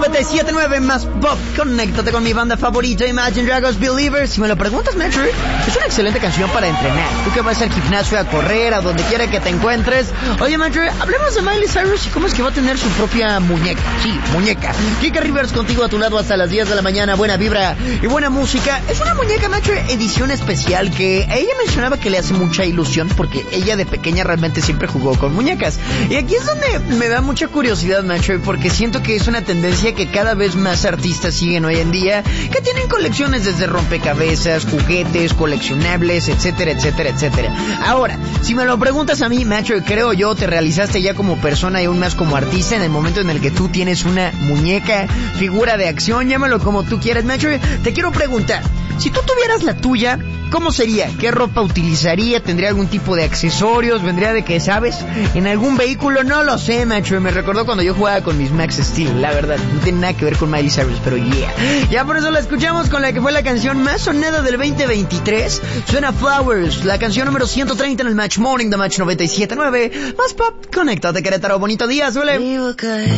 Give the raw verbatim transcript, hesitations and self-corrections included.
noventa y siete punto nueve más pop. Conéctate con mi banda favorita, Imagine Dragons Believers. Si me lo preguntas, Metro, es una excelente canción para entrenar. Tú que vas al gimnasio a correr, a donde quiera que te encuentres. Oye, Metro, hablemos de Miley Cyrus y cómo es que va a tener su propia muñeca. Sí, muñeca. Kika Rivers contigo a tu lado hasta las diez de la mañana. Buena vibra y buena música. Es una muñeca, Metro, edición especial que ella mencionaba que le hace mucha ilusión porque ella de pequeña realmente siempre jugó con muñecas. Y aquí es donde me da mucha curiosidad, Metro, porque siento que es una tendencia que cada vez más artistas siguen hoy en día, que tienen colecciones desde rompecabezas, juguetes, coleccionables, etcétera, etcétera, etcétera. Ahora, si me lo preguntas a mí, Metro, creo yo, te realizaste ya como persona y aún más como artista en el momento en el que tú tienes una muñeca, figura de acción, llámalo como tú quieras, Metro. Te quiero preguntar, si tú tuvieras la tuya, ¿cómo sería? ¿Qué ropa utilizaría? ¿Tendría algún tipo de accesorios? ¿Vendría de qué, sabes? ¿En algún vehículo? No lo sé, macho. Me recordó cuando yo jugaba con mis Max Steel, la verdad. No tiene nada que ver con Miley Cyrus, pero yeah. Ya por eso la escuchamos con la que fue la canción más sonada del veinte veintitrés. Suena Flowers, la canción número ciento treinta en el Match Morning de Match noventa y siete punto nueve. Más pop, conéctate, Querétaro. Bonito día, suele.